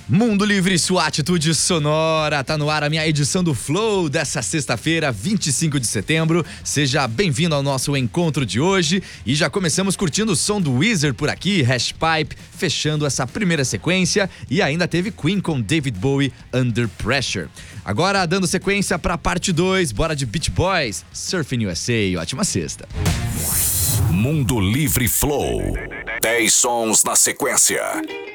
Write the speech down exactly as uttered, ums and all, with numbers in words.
Mundo Livre, sua atitude sonora. Tá no ar a minha edição do Flow dessa sexta-feira, vinte e cinco de setembro. Seja bem-vindo ao nosso encontro de hoje. E já começamos curtindo o som do Weezer por aqui, Hashpipe, fechando essa primeira sequência. E ainda teve Queen com David Bowie, Under Pressure. Agora, dando sequência pra parte dois, bora de Beach Boys, Surfing U S A. Ótima sexta. Mundo Livre Flow. dez sons na sequência.